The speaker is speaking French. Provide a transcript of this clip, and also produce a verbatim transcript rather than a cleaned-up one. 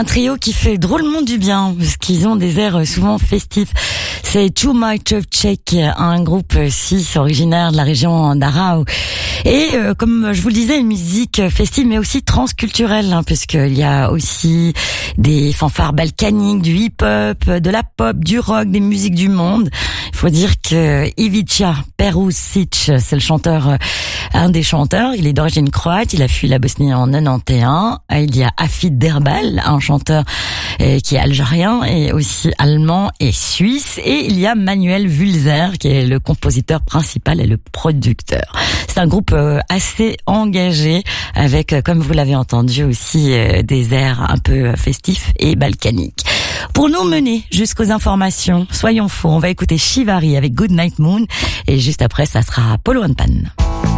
Un trio qui fait drôlement du bien, parce qu'ils ont des airs souvent festifs. C'est Too Much of Czech, un groupe suisse originaire de la région d'Arau. Et euh, comme je vous le disais, une musique festive mais aussi transculturelle, hein, puisqu'il y a aussi des fanfares balkaniques, du hip-hop, de la pop, du rock, des musiques du monde. Il faut dire que Ivica Perušić, c'est le chanteur, un des chanteurs. Il est d'origine croate, il a fui la Bosnie en quatre-vingt-onze. Il y a Afid Derbal, un chanteur euh, qui est algérien et aussi allemand et suisse. Et il y a Manuel Wulzer, qui est le compositeur principal et le producteur. C'est un groupe euh, assez engagé, avec, comme vous l'avez entendu aussi, euh, des airs un peu festifs et balkaniques. Pour nous mener jusqu'aux informations, soyons fous, on va écouter Shivari avec Good Night Moon, et juste après, ça sera Polo and Pan.